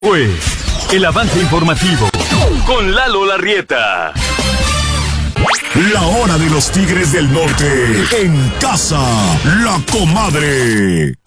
Fue el avance informativo con Lalo Larrieta. La hora de los Tigres del Norte en casa, La Comadre.